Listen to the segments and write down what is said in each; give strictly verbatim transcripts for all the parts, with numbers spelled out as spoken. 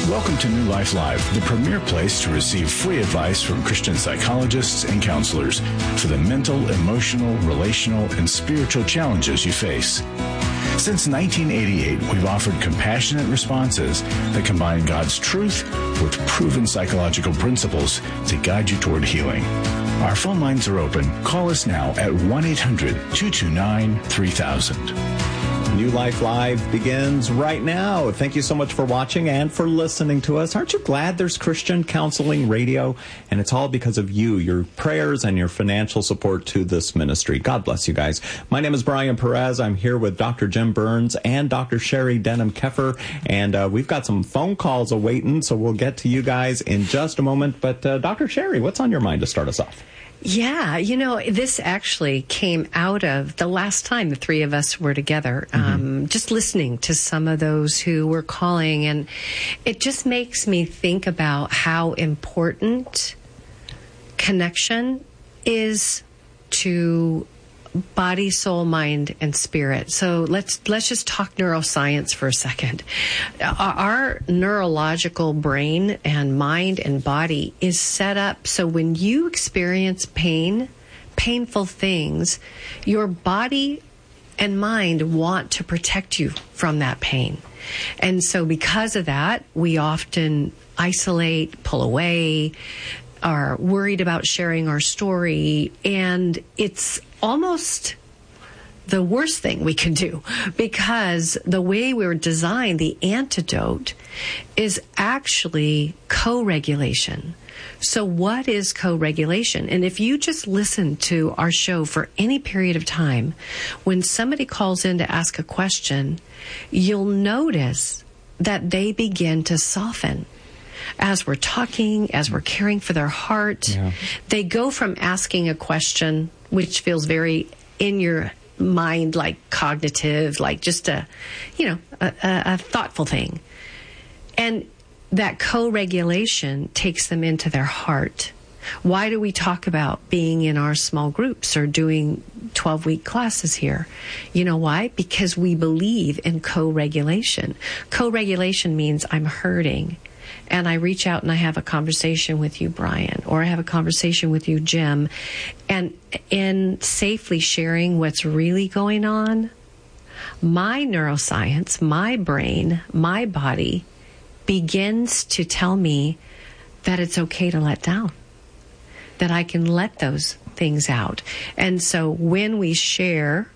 Welcome to New Life Live, the premier place to receive free advice from Christian psychologists and counselors for the mental, emotional, relational, and spiritual challenges you face. Since nineteen eighty-eight, we've offered compassionate responses that combine God's truth with proven psychological principles to guide you toward healing. Our phone lines are open. Call us now at one eight hundred two two nine three thousand. New Life Live begins right now. Thank you so much for watching and for listening to us. Aren't you glad there's Christian Counseling Radio? And it's all because of you, your prayers, and your financial support to this ministry. God bless you guys. My name is Brian Perez. I'm here with Doctor Jim Burns and Doctor Sherry Denham-Keffer. And uh, we've got some phone calls awaiting, so we'll get to you guys in just a moment. But uh, Doctor Sherry, what's on your mind to start us off? Yeah, you know, this actually came out of the last time the three of us were together, mm-hmm. um, just listening to some of those who were calling. And it just makes me think about how important connection is to body, soul, mind, and spirit. So let's let's just talk neuroscience for a second. Our neurological brain and mind and body is set up so when you experience pain, painful things, your body and mind want to protect you from that pain. And so because of that, we often isolate, pull away, are worried about sharing our story, and it's almost the worst thing we can do because the way we were designed, the antidote is actually co-regulation. So what is co-regulation? And if you just listen to our show for any period of time, when somebody calls in to ask a question, you'll notice that they begin to soften. As we're talking, as we're caring for their heart, yeah. They go from asking a question, which feels very in your mind, like cognitive, like just a, you know, a, a, a thoughtful thing. And that co-regulation takes them into their heart. Why do we talk about being in our small groups or doing twelve-week classes here? You know why? Because we believe in co-regulation. Co-regulation means I'm hurting, and I reach out and I have a conversation with you, Brian, or I have a conversation with you, Jim, and in safely sharing what's really going on, my neuroscience, my brain, my body begins to tell me that it's okay to let down, that I can let those things out. And so when we share,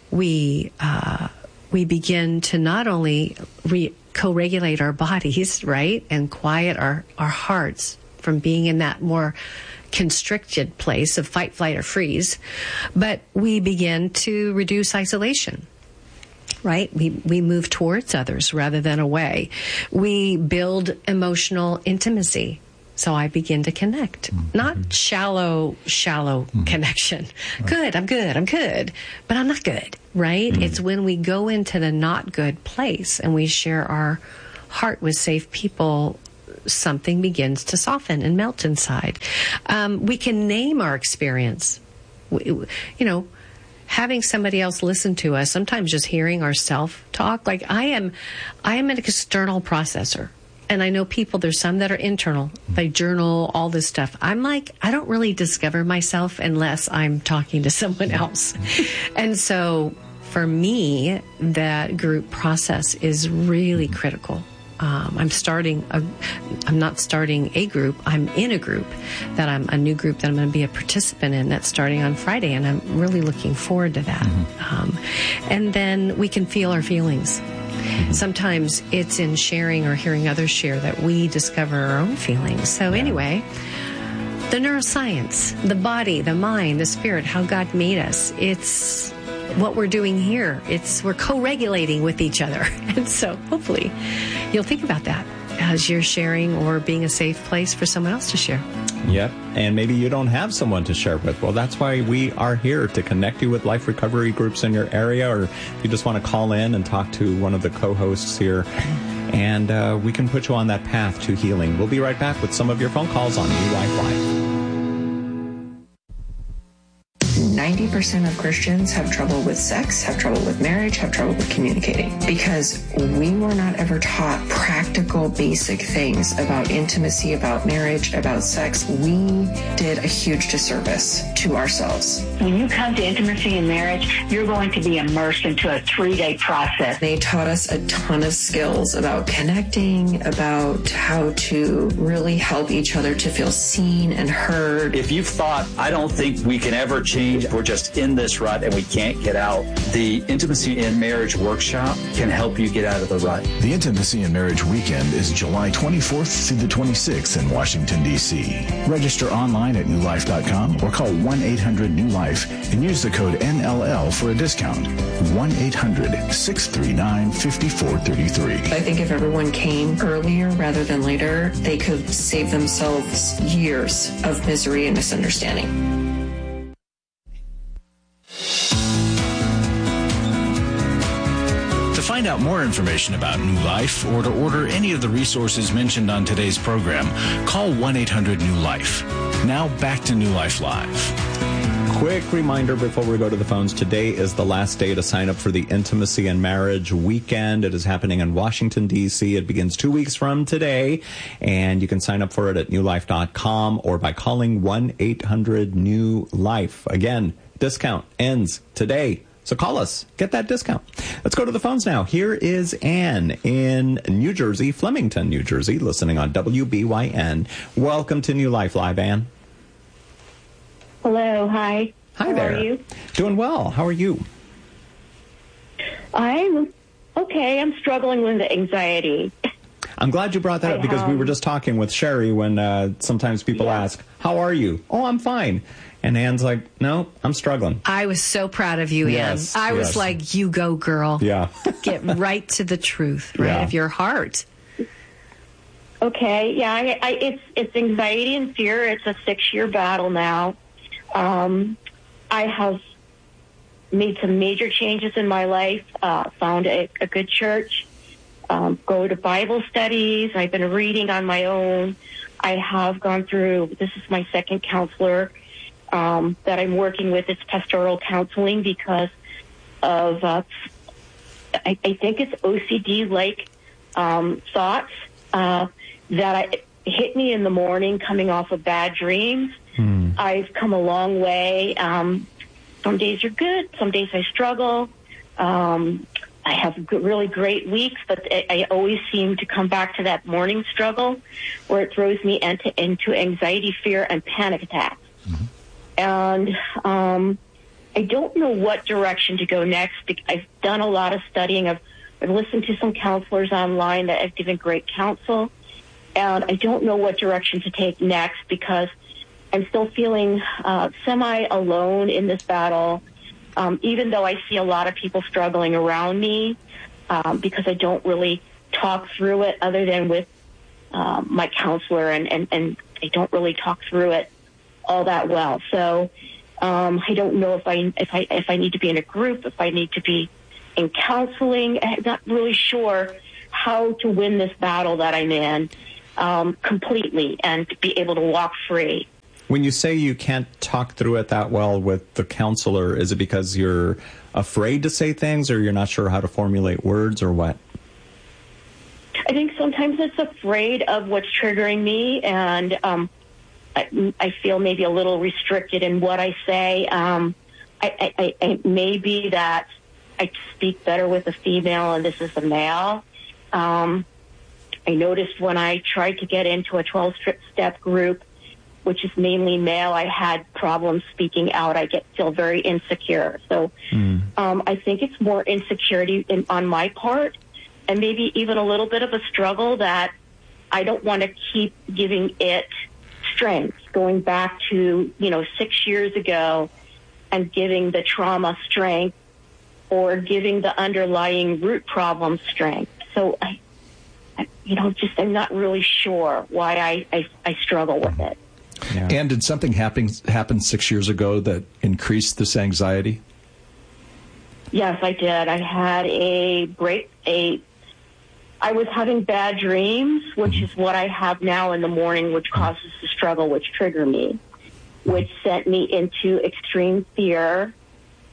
we uh, we begin to not only re- co-regulate our bodies, right, and quiet our, our hearts from being in that more constricted place of fight, flight, or freeze, but we begin to reduce isolation. Right? We we move towards others rather than away. We build emotional intimacy. So I begin to connect. Mm-hmm. Not shallow, shallow mm-hmm. connection. Right. Good, I'm good, I'm good. But I'm not good, right? Mm-hmm. It's when we go into the not good place and we share our heart with safe people, something begins to soften and melt inside. Um, we can name our experience. We, you know, having somebody else listen to us, sometimes just hearing our self-talk. Like I am, I am an external processor. And I know people, there's some that are internal. They journal, all this stuff. I'm like, I don't really discover myself unless I'm talking to someone else. And so for me, that group process is really critical. Um, I'm starting, a, I'm not starting a group, I'm in a group that I'm a new group that I'm going to be a participant in that's starting on Friday, and I'm really looking forward to that. Mm-hmm. Um, and then we can feel our feelings. Mm-hmm. Sometimes it's in sharing or hearing others share that we discover our own feelings. So anyway, the neuroscience, the body, the mind, the spirit, how God made us, it's what we're doing here. It's we're co-regulating with each other. And so hopefully you'll think about that as you're sharing or being a safe place for someone else to share. Yep. And maybe you don't have someone to share with. Well, that's why we are here, to connect you with life recovery groups in your area, or if you just want to call in and talk to one of the co-hosts here, and uh, we can put you on that path to healing. We'll be right back with some of your phone calls on New Life Live. ninety percent percent of Christians have trouble with sex, have trouble with marriage, have trouble with communicating, because we were not ever taught practical, basic things about intimacy, about marriage, about sex. We did a huge disservice to ourselves. When you come to intimacy and marriage, you're going to be immersed into a three-day process. They taught us a ton of skills about connecting, about how to really help each other to feel seen and heard. If you've thought, I don't think we can ever change, we're just in this rut and we can't get out, the Intimacy in Marriage Workshop can help you get out of the rut. The Intimacy and Marriage Weekend is July twenty-fourth through the twenty-sixth in Washington, D C Register online at new life dot com or call one eight hundred new life and use the code N L L for a discount. one eight hundred, six three nine, five four three three. I think if everyone came earlier rather than later, they could save themselves years of misery and misunderstanding. To find out more information about New Life or to order any of the resources mentioned on today's program, call one eight hundred new life. Now back to New Life Live. Quick reminder before we go to the phones. Today is the last day to sign up for the Intimacy and Marriage Weekend. It is happening in Washington, D C It begins two weeks from today, and you can sign up for it at new life dot com or by calling one eight hundred new life. Again, discount ends today. So call us. Get that discount. Let's go to the phones now. Here is Ann in New Jersey, Flemington, New Jersey, listening on W B Y N. Welcome to New Life Live, Ann. Hello. Hi. Hi How there. How are you? Doing well. How are you? I'm okay. I'm struggling with anxiety. I'm glad you brought that I up because have, we were just talking with Sherry when uh, sometimes people yeah. ask, how are you? Oh, I'm fine. And Ann's like, no, I'm struggling. I was so proud of you, Yes, Ann. I was yes. like, you go, girl. Yeah. Get right to the truth, right, Yeah. of your heart. Okay. Yeah. I, I, it's it's anxiety and fear. It's a six-year battle now. Um, I have made some major changes in my life. Uh, found a, a good church. Um, go to Bible studies. I've been reading on my own. I have gone through. This is my second counselor um, that I'm working with. It's pastoral counseling because of uh, I, I think it's O C D-like um, thoughts uh, that I, hit me in the morning coming off of bad dreams. Mm. I've come a long way. Um, some days are good. Some days I struggle. Um, I have good, really great weeks, but I, I always seem to come back to that morning struggle where it throws me into, into anxiety, fear, and panic attacks. Mm-hmm. And um, I don't know what direction to go next. I've done a lot of studying. I've, I've listened to some counselors online that have given great counsel, and I don't know what direction to take next because I'm still feeling uh, semi-alone in this battle. Um, even though I see a lot of people struggling around me, um, because I don't really talk through it other than with um, my counselor, and, and, and I don't really talk through it all that well. So um, I don't know if I if I if I need to be in a group, if I need to be in counseling. I'm not really sure how to win this battle that I'm in um, completely and to be able to walk free. When you say you can't talk through it that well with the counselor, is it because you're afraid to say things or you're not sure how to formulate words or what? I think sometimes it's afraid of what's triggering me, and um, I, I feel maybe a little restricted in what I say. Um, I, I, I, it may be that I speak better with a female and this is a male. Um, I noticed when I tried to get into a twelve-step group, which is mainly male, I had problems speaking out. I get feel very insecure. So mm. um, I think it's more insecurity in, on my part, and maybe even a little bit of a struggle that I don't want to keep giving it strength, going back to, you know, six years ago and giving the trauma strength or giving the underlying root problem strength. So, I, I you know, just I'm not really sure why I, I, I struggle with it. Yeah. And did something happen happen six years ago that increased this anxiety? Yes, I did. I had a break. A I was having bad dreams, which mm-hmm. is what I have now in the morning, which causes the struggle, which trigger me, which sent me into extreme fear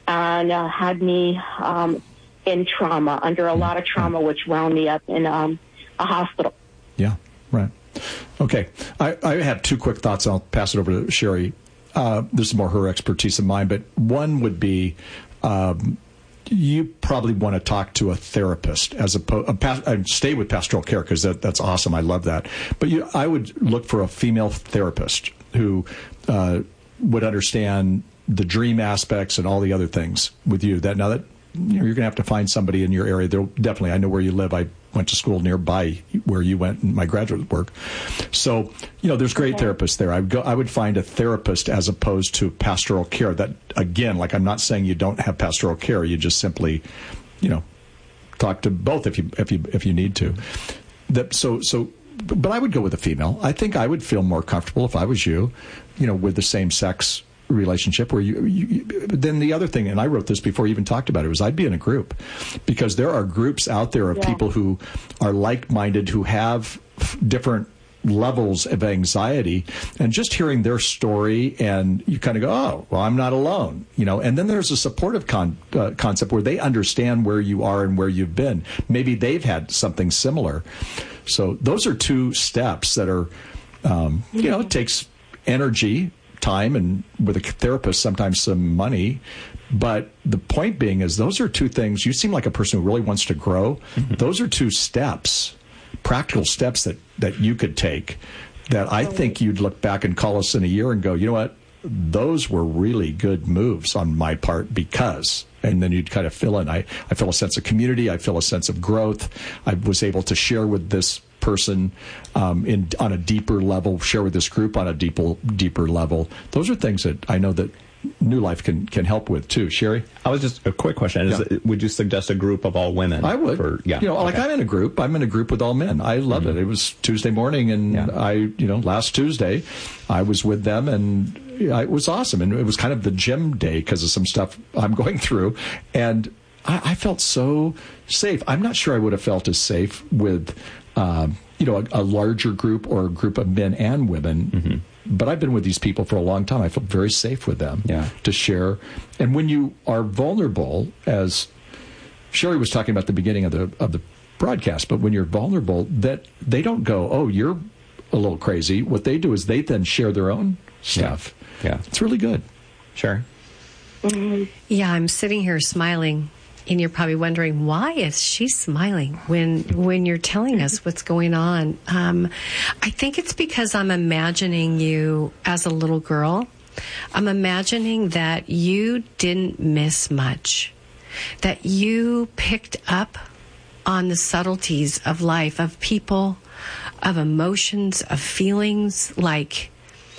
and uh, had me um, in trauma, under a lot of trauma, which wound me up in um, a hospital. Yeah, right. Okay. I, I have two quick thoughts. I'll pass it over to Sherry. Uh, this is more her expertise than mine, but one would be um, you probably want to talk to a therapist as opposed. Uh, stay with pastoral care because that, that's awesome. I love that. But you, I would look for a female therapist who uh, would understand the dream aspects and all the other things with you. That now that you know, you're going to have to find somebody in your area. They'll definitely. I know where you live. I went to school nearby where you went in my graduate work. So, you know, there's great okay. therapists there. I would go, I would find a therapist as opposed to pastoral care. That, again, like I'm not saying you don't have pastoral care. You just simply, you know, talk to both if you if you if you need to. That so so. But I would go with a female. I think I would feel more comfortable if I was you, you know, with the same sex relationship where you, you, then the other thing, and I wrote this before you even talked about it, was I'd be in a group because there are groups out there of yeah. people who are like-minded, who have different levels of anxiety, and just hearing their story and you kind of go, oh, well, I'm not alone, you know, and then there's a supportive con- uh, concept where they understand where you are and where you've been. Maybe they've had something similar. So those are two steps that are, um, you know, it takes energy, time, and with a therapist, sometimes some money. But the point being is those are two things. You seem like a person who really wants to grow. Mm-hmm. Those are two steps, practical steps that, that you could take that I think you'd look back and call us in a year and go, you know what, those were really good moves on my part because, and then you'd kind of fill in. I, I feel a sense of community. I feel a sense of growth. I was able to share with this person um, in on a deeper level, share with this group on a deeper deeper level. Those are things that I know that New Life can can help with too. Sherry? I was just a quick question. Is yeah. it, would you suggest a group of all women? I would. For, yeah. You know, okay. like I'm in a group. I'm in a group with all men. I loved mm-hmm. it. It was Tuesday morning, and yeah. I, you know, last Tuesday, I was with them, and it was awesome. And it was kind of the gym day because of some stuff I'm going through, and I, I felt so safe. I'm not sure I would have felt as safe with. Um, you know, a, a larger group or a group of men and women. Mm-hmm. But I've been with these people for a long time. I feel very safe with them yeah. to share. And when you are vulnerable, as Sherry was talking about at the beginning of the of the broadcast, but when you're vulnerable, that they don't go, oh, you're a little crazy. What they do is they then share their own stuff. Yeah, yeah. It's really good. Sure. Mm-hmm. Yeah, I'm sitting here smiling. And you're probably wondering, why is she smiling when when you're telling us what's going on? Um, I think it's because I'm imagining you as a little girl. I'm imagining that you didn't miss much, that you picked up on the subtleties of life, of people, of emotions, of feelings. Like,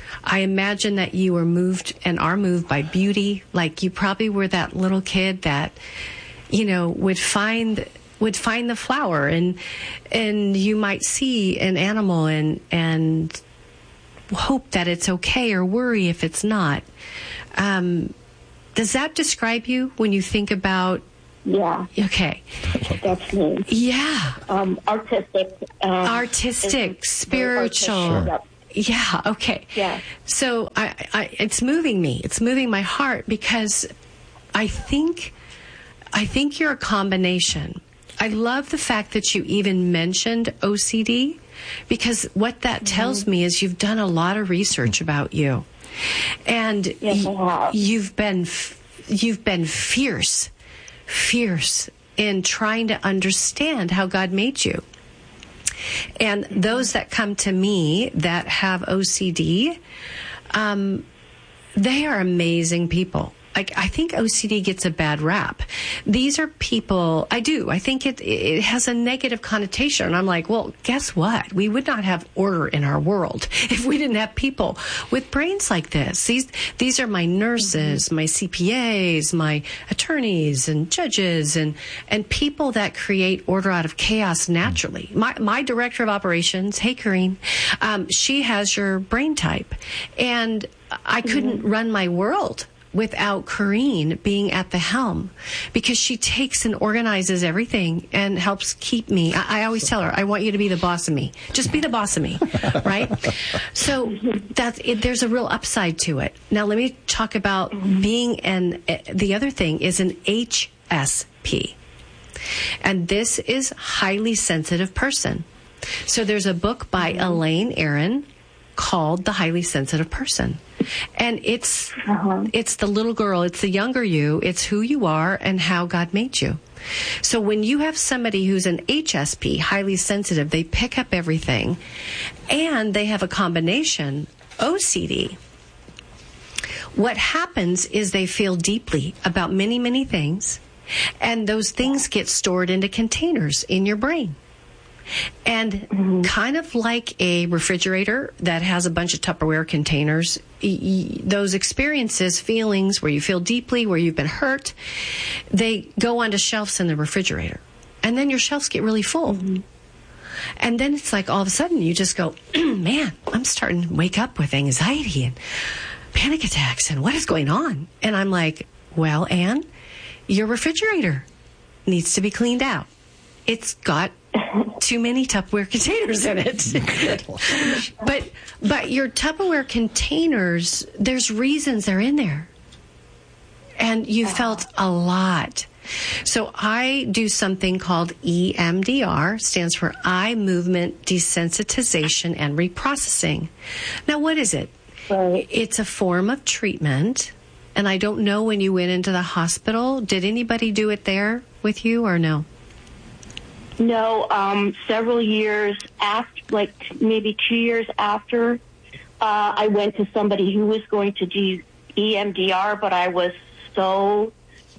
I imagine that you were moved and are moved by beauty. Like, you probably were that little kid that, you know, would find would find the flower, and and you might see an animal and and hope that it's okay or worry if it's not. Um, does that describe you when you think about? Yeah. Okay. That's me. Yeah. Um, artistic. Um, artistic, spiritual. Artistic. Yeah. Okay. Yeah. So I, I, it's moving me. It's moving my heart because I think. I think you're a combination. I love the fact that you even mentioned O C D because what that mm-hmm. tells me is you've done a lot of research about you. And yes, I have. you've been you've been fierce, fierce in trying to understand how God made you. And mm-hmm. those that come to me that have O C D, um, they are amazing people. I, I think O C D gets a bad rap. These are people, I do, I think it it has a negative connotation. And I'm like, well, guess what? We would not have order in our world if we didn't have people with brains like this. These these are my nurses, mm-hmm. my C P As, my attorneys and judges and, and people that create order out of chaos naturally. My, my director of operations, hey, Kareen, um, she has your brain type. And I couldn't mm-hmm. run my world without Corrine being at the helm, because she takes and organizes everything and helps keep me. I, I always tell her, I want you to be the boss of me. Just be the boss of me, right? So that's it, there's a real upside to it. Now let me talk about being an. The other thing is an H S P, and this is highly sensitive person. So there's a book by Elaine Aron called The Highly Sensitive Person. And it's uh-huh. it's the little girl, it's the younger you, it's who you are and how God made you. So when you have somebody who's an H S P, highly sensitive, they pick up everything, and they have a combination O C D. What happens is they feel deeply about many, many things, and those things get stored into containers in your brain. And mm-hmm. kind of like a refrigerator that has a bunch of Tupperware containers, y- y- those experiences, feelings where you feel deeply, where you've been hurt, they go onto shelves in the refrigerator. And then your shelves get really full. Mm-hmm. And then it's like all of a sudden you just go, man, I'm starting to wake up with anxiety and panic attacks, and what is going on? And I'm like, well, Anne, your refrigerator needs to be cleaned out. It's got too many Tupperware containers in it. but but your Tupperware containers, there's reasons they're in there. And you felt a lot. So I do something called E M D R, stands for Eye Movement Desensitization and Reprocessing. Now, what is it? Right. It's a form of treatment. And I don't know when you went into the hospital, did anybody do it there with you or no? No, um, several years after, like maybe two years after, uh, I went to somebody who was going to do E M D R, but I was so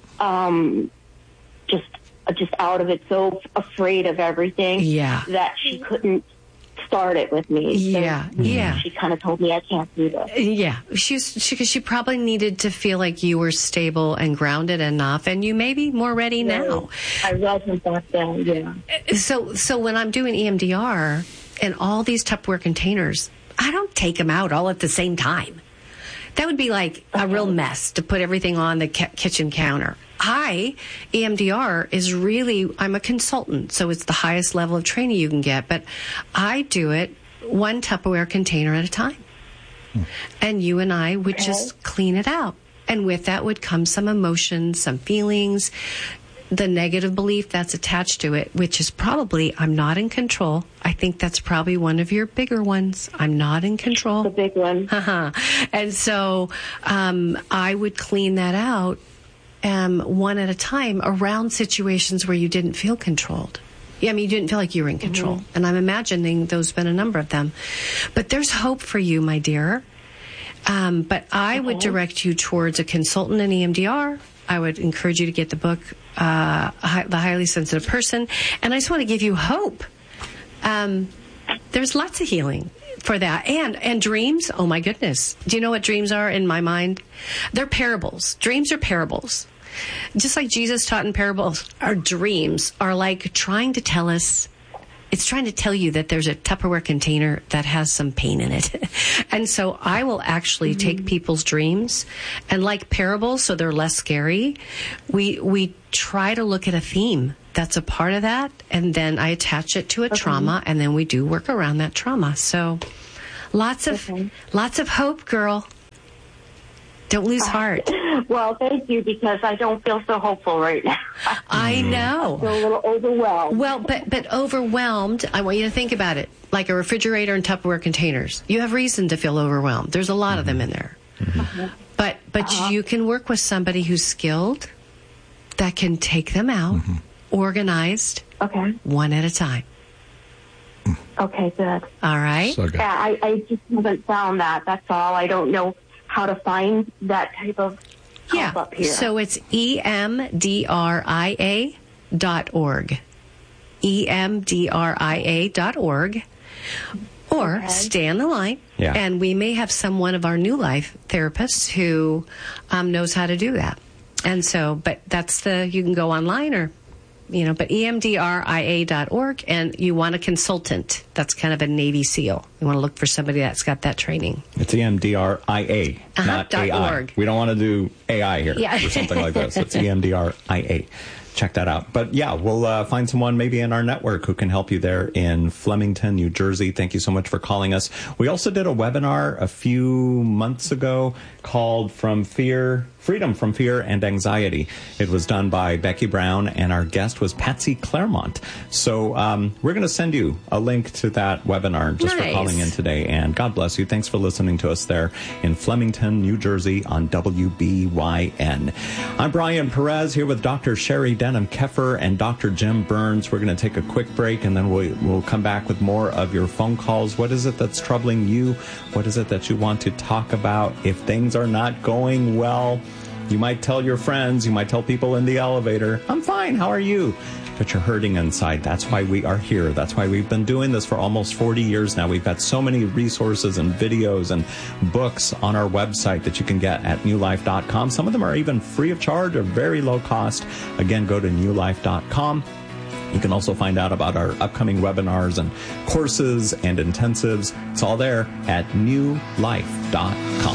um, just just out of it, so afraid of everything yeah. that she couldn't start it with me. Yeah, so yeah. She kind of told me I can't do this. Yeah, she's she, cause she probably needed to feel like you were stable and grounded enough, and you may be more ready right. now. I wasn't back then. Yeah. So, so when I'm doing E M D R and all these Tupperware containers, I don't take them out all at the same time. That would be like a real mess to put everything on the ca- kitchen counter. I, E M D R is really, I'm a consultant, so it's the highest level of training you can get, but I do it one Tupperware container at a time. Hmm. And you and I would okay. just clean it out. And with that would come some emotions, some feelings, the negative belief that's attached to it, which is probably, I'm not in control. I think that's probably one of your bigger ones. I'm not in control. The big one. Uh-huh. And so um, I would clean that out um, one at a time around situations where you didn't feel controlled. Yeah, I mean, you didn't feel like you were in control. Mm-hmm. And I'm imagining there's been a number of them. But there's hope for you, my dear. Um, but I mm-hmm. would direct you towards a consultant in E M D R. I would encourage you to get the book, uh, The Highly Sensitive Person. And I just want to give you hope. Um, there's lots of healing for that. And and dreams, oh my goodness. Do you know what dreams are in my mind? They're parables. Dreams are parables. Just like Jesus taught in parables, our dreams are like trying to tell us, it's trying to tell you that there's a Tupperware container that has some pain in it. And so I will actually mm-hmm. take people's dreams and like parables, so they're less scary, we we try to look at a theme that's a part of that, and then I attach it to a okay. trauma, and then we do work around that trauma. So lots of okay. lots of hope, girl. Don't lose heart. Well, thank you, because I don't feel so hopeful right now. I know. I feel a little overwhelmed. Well, but but overwhelmed, I want you to think about it like a refrigerator and Tupperware containers. You have reason to feel overwhelmed. There's a lot mm-hmm. of them in there. Mm-hmm. But but uh-huh. you can work with somebody who's skilled that can take them out, mm-hmm. organized, okay, one at a time. Okay, good. All right. So good. Yeah, I, I just haven't found that. That's all. I don't know how to find that type of help yeah. up here. So it's E M D R I A dot org. E M D R I A dot org. Or okay. stay on the line, yeah. and we may have some one of our New Life therapists who um, knows how to do that. And so, but that's the, you can go online or you know, but E M D R I A dot org, and you want a consultant. That's kind of a Navy SEAL. You want to look for somebody that's got that training. It's E M D R I A, uh-huh, not A I. org. We don't want to do A I here yeah. or something like this. It's E M D R I A. Check that out. But yeah, we'll uh, find someone maybe in our network who can help you there in Flemington, New Jersey. Thank you so much for calling us. We also did a webinar a few months ago called From Fear, Freedom from Fear and Anxiety. It was done by Becky Brown, and our guest was Patsy Claremont. So um, we're going to send you a link to that webinar just nice. for calling in today. And God bless you. Thanks for listening to us there in Flemington, New Jersey on W B Y N. I'm Brian Perez here with Doctor Sherry Denham Keffer and Doctor Jim Burns. We're going to take a quick break, and then we'll, we'll come back with more of your phone calls. What is it that's troubling you? What is it that you want to talk about? If things are not going well, you might tell your friends, you might tell people in the elevator, I'm fine, how are you? But you're hurting inside. That's why we are here. That's why we've been doing this for almost forty years now. We've got so many resources and videos and books on our website that you can get at new life dot com. Some of them are even free of charge or very low cost. Again, go to new life dot com. You can also find out about our upcoming webinars and courses and intensives. It's all there at new life dot com.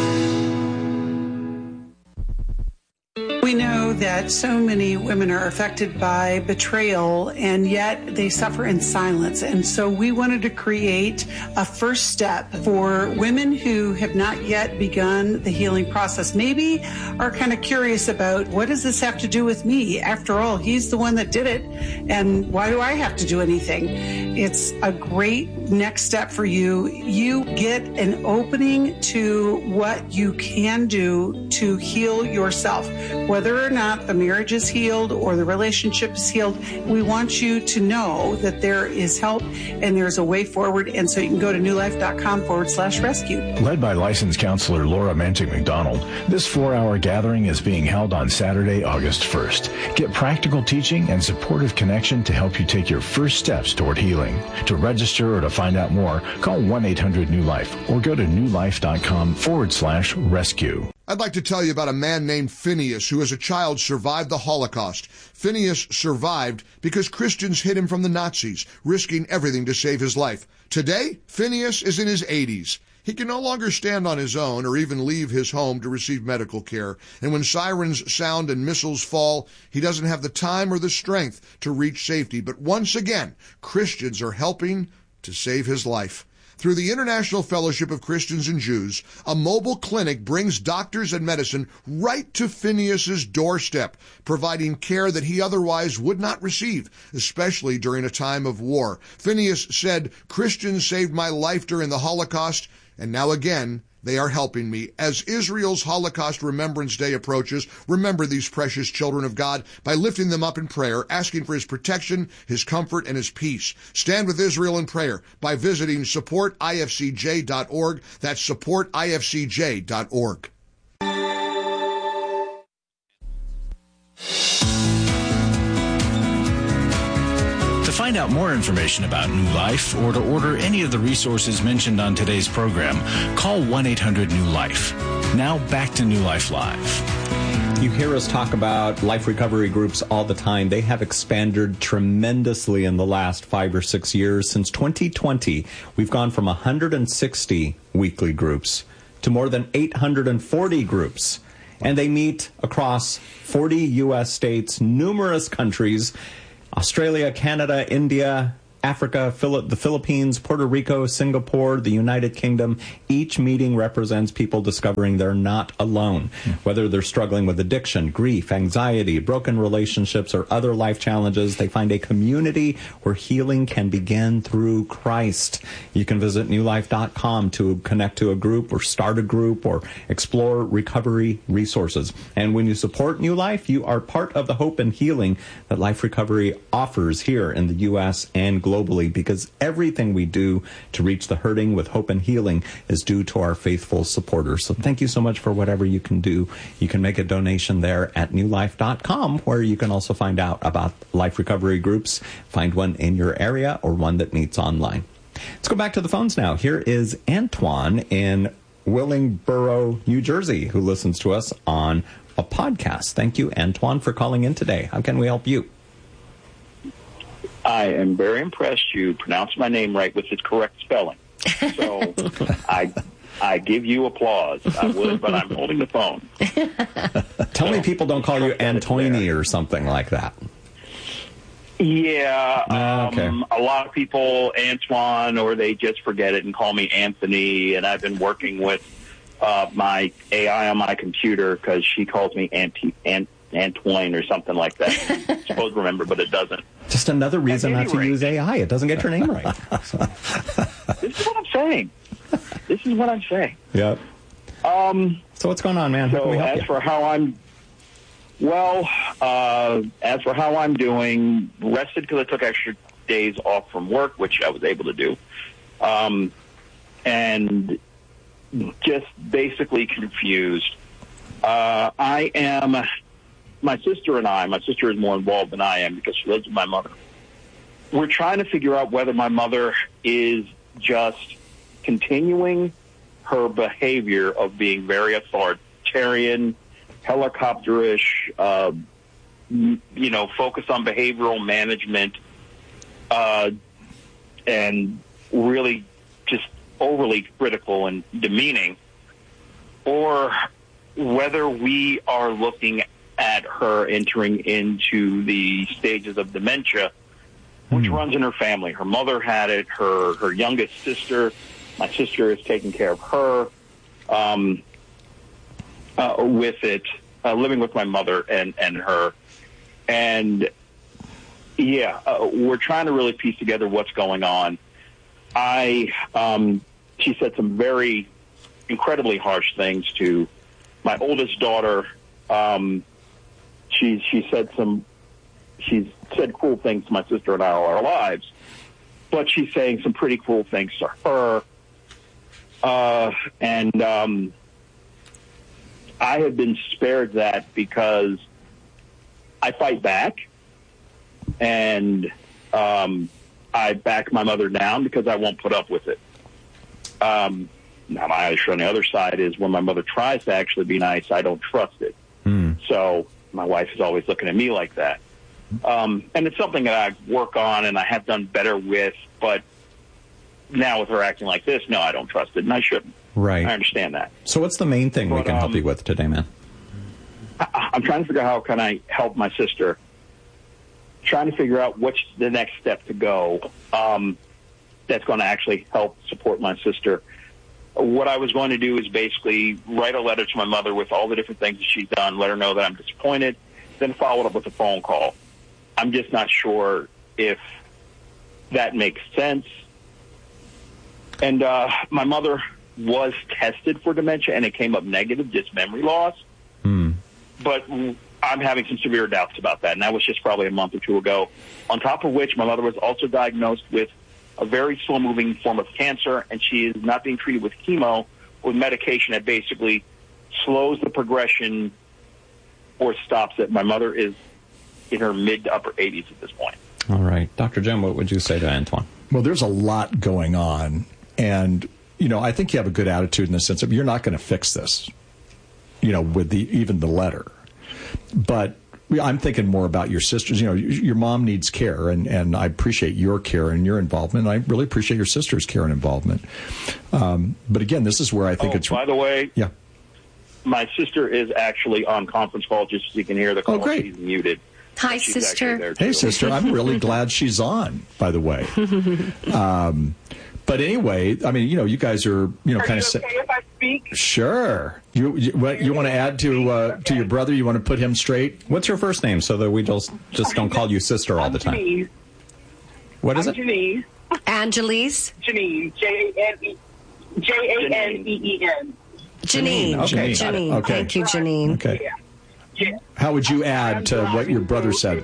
We know that so many women are affected by betrayal, and yet they suffer in silence. And so we wanted to create a first step for women who have not yet begun the healing process, maybe are kind of curious about, what does this have to do with me? After all, he's the one that did it, and why do I have to do anything? It's a great next step for you. You get an opening to what you can do to heal yourself. Whether or not the marriage is healed or the relationship is healed, we want you to know that there is help and there's a way forward. And so you can go to new life dot com forward slash rescue. Led by licensed counselor Laura Mantic McDonald, this four-hour gathering is being held on Saturday, August first. Get practical teaching and supportive connection to help you take your first steps toward healing. To register or to find out more, call one eight hundred new life or go to new life dot com forward slash rescue. I'd like to tell you about a man named Phineas who as a child survived the Holocaust. Phineas survived because Christians hid him from the Nazis, risking everything to save his life. Today, Phineas is in his eighties. He can no longer stand on his own or even leave his home to receive medical care. And when sirens sound and missiles fall, he doesn't have the time or the strength to reach safety. But once again, Christians are helping to save his life. Through the International Fellowship of Christians and Jews, a mobile clinic brings doctors and medicine right to Phineas's doorstep, providing care that he otherwise would not receive, especially during a time of war. Phineas said, "Christians saved my life during the Holocaust, and now again, they are helping me." As Israel's Holocaust Remembrance Day approaches, remember these precious children of God by lifting them up in prayer, asking for his protection, his comfort, and his peace. Stand with Israel in prayer by visiting support I F C J dot org. That's support I F C J dot org. To find out more information about New Life or to order any of the resources mentioned on today's program, call one eight hundred new life. Now back to New Life Live. You hear us talk about life recovery groups all the time. They have expanded tremendously in the last five or six years. Since twenty twenty, we've gone from one hundred sixty weekly groups to more than eight hundred forty groups. And they meet across forty U S states, numerous countries, Australia, Canada, India, Africa, Phili- the Philippines, Puerto Rico, Singapore, the United Kingdom. Each meeting represents people discovering they're not alone. Mm. Whether they're struggling with addiction, grief, anxiety, broken relationships, or other life challenges, they find a community where healing can begin through Christ. You can visit new life dot com to connect to a group or start a group or explore recovery resources. And when you support New Life, you are part of the hope and healing that Life Recovery offers here in the U S and globally. Globally, because everything we do to reach the hurting with hope and healing is due to our faithful supporters. So thank you so much for whatever you can do. You can make a donation there at new life dot com, where you can also find out about life recovery groups, find one in your area or one that meets online. Let's go back to the phones now. Here is Antoine in Willingboro, New Jersey, who listens to us on a podcast. Thank you, Antoine, for calling in today. How can we help you? I am very impressed you pronounced my name right with its correct spelling. So I I give you applause. I would, but I'm holding the phone. Tell so, me people don't call you Antoine or something like that. Yeah, um, uh, okay. a lot of people, Antoine, or they just forget it and call me Anthony, and I've been working with uh, my A I on my computer because she calls me Auntie, Ant, Antoine or something like that. I'm supposed to remember, but it doesn't. Just another reason not to rate. use A I. It doesn't get your name right. This is what I'm saying. This is what I'm saying. Yep. Um, so what's going on, man? How so can we help as you? for how I'm, well, uh, as for how I'm doing, rested because I took extra days off from work, which I was able to do, um, and just basically confused. Uh, I am, my sister and I, my sister is more involved than I am because she lives with my mother. We're trying to figure out whether my mother is just continuing her behavior of being very authoritarian, helicopterish, uh, you know, focused on behavioral management, uh, and really just overly critical and demeaning, or whether we are looking at her entering into the stages of dementia, which runs in her family. Her mother had it, her, her youngest sister, my sister is taking care of her um, uh, with it, uh, living with my mother and, and her. And, yeah, uh, we're trying to really piece together what's going on. I, um, she said some very incredibly harsh things to my oldest daughter. Um, she, she said some, she's said cruel things to my sister and I all our lives, but she's saying some pretty cruel things to her. Uh, and um, I have been spared that because I fight back, and um, I back my mother down because I won't put up with it. Um, now, my issue on the other side is when my mother tries to actually be nice, I don't trust it. Mm. So my wife is always looking at me like that. Um, and it's something that I work on and I have done better with, but now with her acting like this, no, I don't trust it, and I shouldn't. Right. I understand that. So what's the main thing but, we can um, help you with today, man? I, I'm trying to figure out how can I help my sister, trying to figure out what's the next step to go um, that's going to actually help support my sister. What I was going to do is basically write a letter to my mother with all the different things that she's done, let her know that I'm disappointed, then follow it up with a phone call. I'm just not sure if that makes sense. And uh, my mother was tested for dementia, and it came up negative, just memory loss. Hmm. But I'm having some severe doubts about that, and that was just probably a month or two ago. On top of which, my mother was also diagnosed with a very slow-moving form of cancer, and she is not being treated with chemo, with medication that basically slows the progression or stops it. My mother is in her mid to upper eighties at this point. All right. Doctor Jim, what would you say to Antoine? Well, there's a lot going on. And, you know, I think you have a good attitude in the sense of you're not going to fix this, you know, with the even the letter. But I'm thinking more about your sisters. You know, your mom needs care, and, and I appreciate your care and your involvement. I really appreciate your sister's care and involvement. Um, but, again, this is where I think oh, it's... by the way... Yeah. My sister is actually on conference call just so you can hear the call. Oh, great. She's muted. Hi, she's sister. Hey, sister. I'm really glad she's on, by the way. Um, but anyway, I mean, you know, you guys are, you know, are kind you of... okay if I speak? Sure. You you, what, you want to add to uh, to your brother? You want to put him straight? What's your first name so that we just, just don't call you sister all the time? Janine. What is I'm it? Janine. Angelise? Janine. J A N E J A N E E N. Janine. Okay. Janine. Okay. Thank you, Janine. Okay. Yeah. Yeah. How would you add to what your brother said?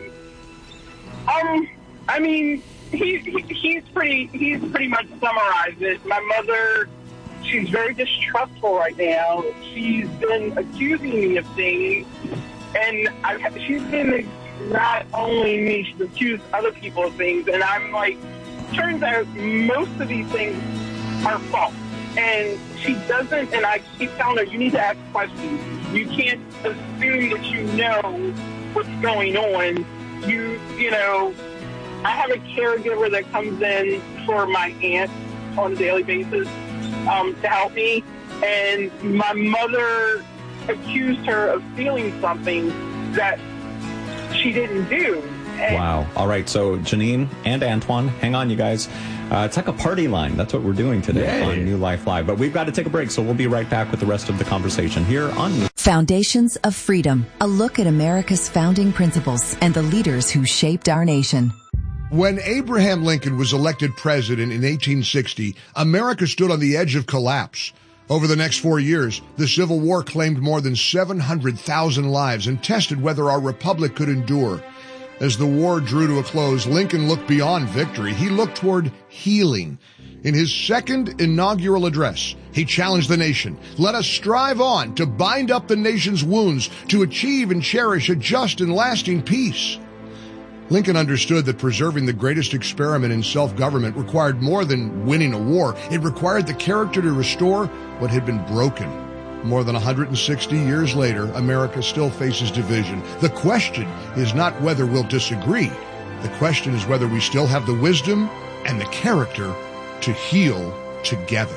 Um, I mean, he, he he's pretty he's pretty much summarized it. My mother, she's very distrustful right now. She's been accusing me of things, and I've, she's been not only me, she's accused other people of things, and I'm like, turns out most of these things are false. And she doesn't, and I keep telling her, you need to ask questions. You can't assume that you know what's going on. You, you know, I have a caregiver that comes in for my aunt on a daily basis um, to help me. And my mother accused her of stealing something that she didn't do. And wow. All right. So Janine and Antoine, hang on, you guys. Uh, it's like a party line. That's what we're doing today Yay. on New Life Live. But we've got to take a break, so we'll be right back with the rest of the conversation here on New Foundations of Freedom, a look at America's founding principles and the leaders who shaped our nation. When Abraham Lincoln was elected president in eighteen sixty, America stood on the edge of collapse. Over the next four years, the Civil War claimed more than seven hundred thousand lives and tested whether our republic could endure. As the war drew to a close, Lincoln looked beyond victory. He looked toward healing. In his second inaugural address, he challenged the nation. Let us strive on to bind up the nation's wounds, to achieve and cherish a just and lasting peace. Lincoln understood that preserving the greatest experiment in self-government required more than winning a war. It required the character to restore what had been broken. More than one hundred sixty years later, America still faces division. The question is not whether we'll disagree. The question is whether we still have the wisdom and the character to heal together.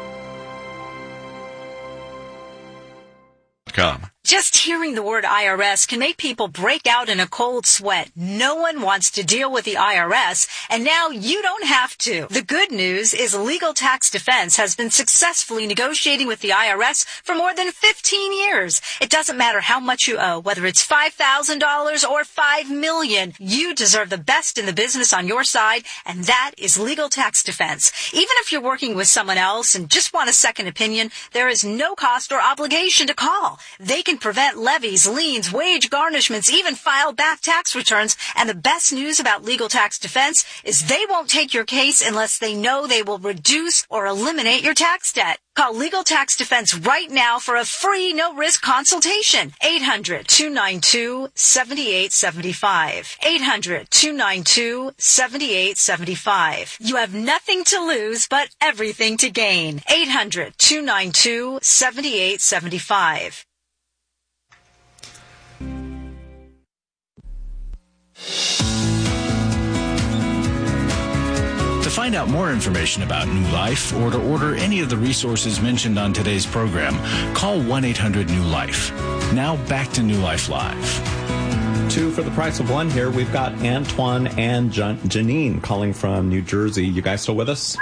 Come. Just hearing the word I R S can make people break out in a cold sweat. No one wants to deal with the I R S, and now you don't have to. The good news is Legal Tax Defense has been successfully negotiating with the I R S for more than fifteen years. It doesn't matter how much you owe, whether it's five thousand dollars or five million dollars. You deserve the best in the business on your side, and that is Legal Tax Defense. Even if you're working with someone else and just want a second opinion, there is no cost or obligation to call. They can prevent levies, liens, wage garnishments, even file back tax returns. And the best news about Legal Tax Defense is they won't take your case unless they know they will reduce or eliminate your tax debt. Call Legal Tax Defense right now for a free, no-risk consultation. eight hundred, two nine two, seven eight seven five. eight hundred, two nine two, seven eight seven five. You have nothing to lose but everything to gain. eight hundred, two nine two, seven eight seven five. To find out more information about New Life or to order any of the resources mentioned on today's program, call one eight hundred new life. Now back to New Life Live. Two for the price of one here. We've got Antoine and Jan- Janine calling from New Jersey. You guys still with us?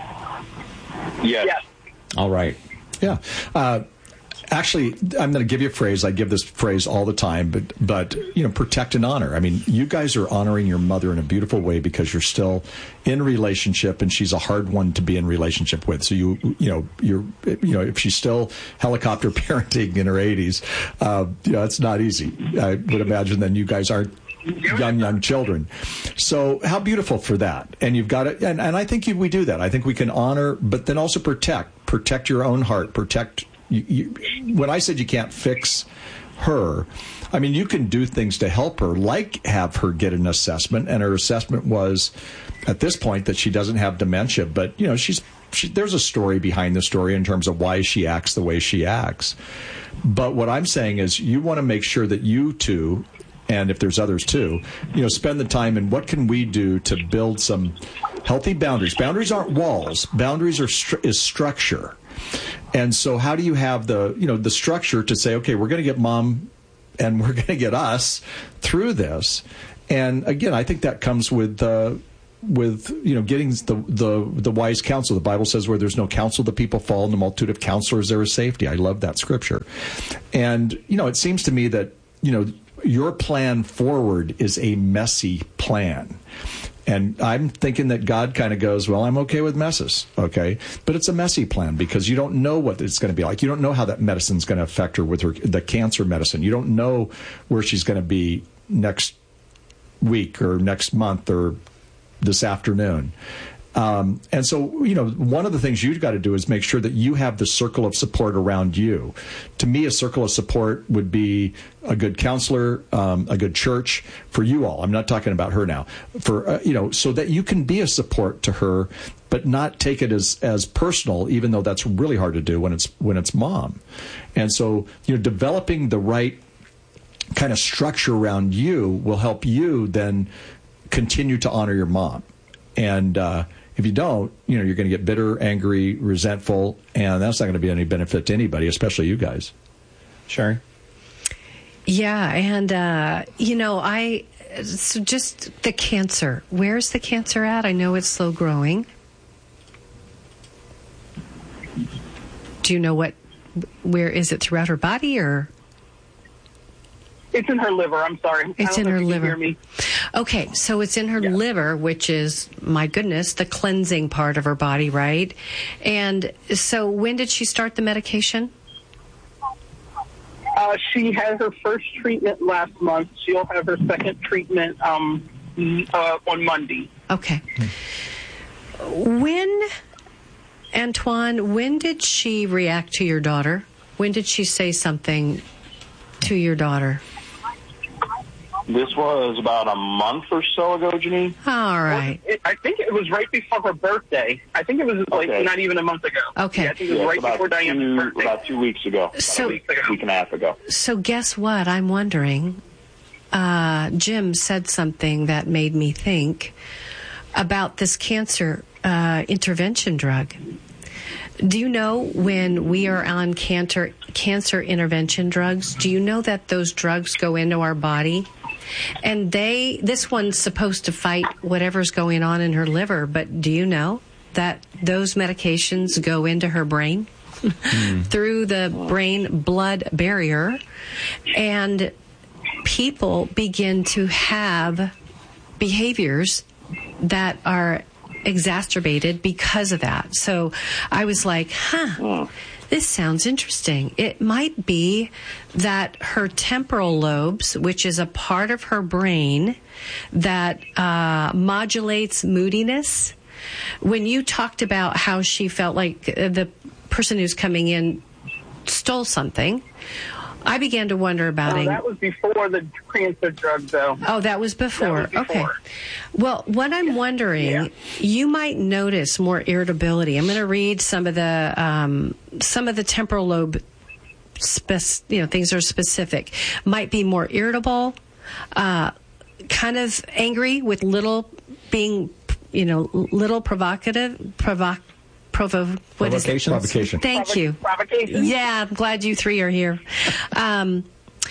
Yes. yes. All right. Yeah. Uh, Actually, I'm going to give you a phrase. I give this phrase all the time, but, but, you know, protect and honor. I mean, you guys are honoring your mother in a beautiful way because you're still in relationship and she's a hard one to be in relationship with. So you, you know, you're, you know, if she's still helicopter parenting in her eighties, uh, you know, it's not easy. I would imagine then you guys aren't young, young children. So how beautiful for that. And you've got it. And, and I think you, we do that. I think we can honor, but then also protect, protect your own heart, protect You, you, when I said you can't fix her, I mean, you can do things to help her, like have her get an assessment. And her assessment was, at this point, that she doesn't have dementia. But, you know, she's she, there's a story behind the story in terms of why she acts the way she acts. But what I'm saying is you want to make sure that you two, and if there's others too, you know, spend the time in what can we do to build some healthy boundaries. Boundaries aren't walls. Boundaries are stru- is structure. And so how do you have the, you know, the structure to say, okay, we're going to get mom and we're going to get us through this. And again, I think that comes with, uh, with, you know, getting the, the, the wise counsel. The Bible says where there's no counsel, the people fall. In the multitude of counselors, there is safety. I love that scripture. And, you know, it seems to me that, you know, your plan forward is a messy plan. And I'm thinking that God kind of goes, well, I'm okay with messes, okay? But it's a messy plan because you don't know what it's going to be like. You don't know how that medicine's going to affect her with her the cancer medicine. You don't know where she's going to be next week or next month or this afternoon. Um, and so, you know, one of the things you've got to do is make sure that you have the circle of support around you. To me, a circle of support would be a good counselor, um, a good church for you all. I'm not talking about her now. For, uh, you know, so that you can be a support to her, but not take it as, as personal, even though that's really hard to do when it's, when it's mom. And so, you know, developing the right kind of structure around you will help you then continue to honor your mom. And uh, if you don't, you know, you're going to get bitter, angry, resentful, and that's not going to be any benefit to anybody, especially you guys. Sherry? Yeah, and, uh, you know, I, so just the cancer. Where's the cancer at? I know it's slow growing. Do you know what, where is it throughout her body or? It's in her liver. I'm sorry. It's I don't in know her if you can liver. hear me. Okay, so it's in her Yeah. liver, which is, my goodness, the cleansing part of her body, right? And so when did she start the medication? Uh, she had her first treatment last month. She'll have her second treatment um, uh, on Monday. Okay. When, Antoine, when did she react to your daughter? When did she say something to your daughter? This was about a month or so ago, Janine. All right. It, I think it was right before her birthday. I think it was like Okay. not even a month ago. Okay. Yeah, I think it was Yeah, right it's about before Diana's two, birthday. about two weeks ago. About So- a week, week and a half ago. So guess what? I'm wondering. Uh, Jim said something that made me think about this cancer uh, intervention drug. Do you know when we are on cancer cancer intervention drugs, do you know that those drugs go into our body? And they, this one's supposed to fight whatever's going on in her liver, but do you know that those medications go into her brain through the brain-blood barrier, and people begin to have behaviors that are exacerbated because of that. So I was like, huh, this sounds interesting. It might be that her temporal lobes, which is a part of her brain that uh, modulates moodiness. When you talked about how she felt like the person who's coming in stole something, I began to wonder about Oh, it. that was before the cancer drug, though. Oh, that was before. That was Okay. before. Well, what I'm wondering, Yeah. you might notice more irritability. I'm going to read some of the um, some of the temporal lobe, spec- you know, things that are specific. Might be more irritable, uh, kind of angry with little being, you know, little provocative, provoc. Provo- what is it? Provocation. Provocation. Thank Provo- you. provocation. Yeah, I'm glad you three are here. Um,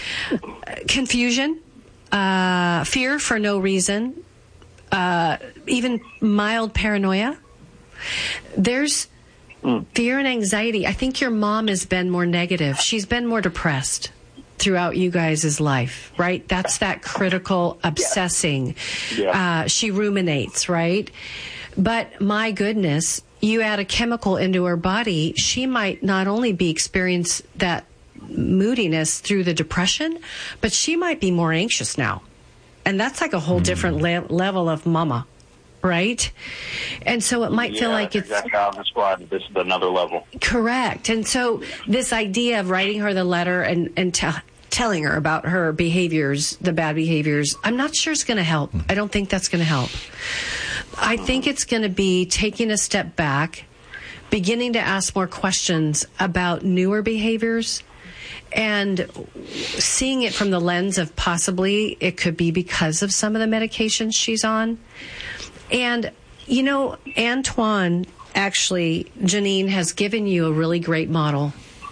confusion, uh, fear for no reason, uh, even mild paranoia. There's fear and anxiety. I think your mom has been more negative. She's been more depressed throughout you guys' life, right? That's that critical obsessing. Yeah. Uh, she ruminates, right? But my goodness, you add a chemical into her body, she might not only be experience that moodiness through the depression, but she might be more anxious now. And that's like a whole mm. different le- level of mama, right? And so it might yeah, feel like that's it's... exactly how I described it. This is another level. Correct. And so this idea of writing her the letter and, and te- telling her about her behaviors, the bad behaviors, I'm not sure it's going to help. I don't think that's going to help. I think it's going to be taking a step back, beginning to ask more questions about newer behaviors, and seeing it from the lens of possibly it could be because of some of the medications she's on. And, you know, Antoine, actually, Janine has given you a really great model.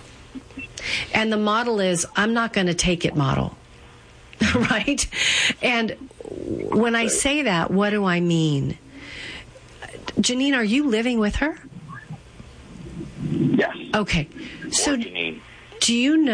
And the model is, I'm not going to take it model. Right? And when I say that, what do I mean? Janine, are you living with her? Yes. Okay. So Janine. do you know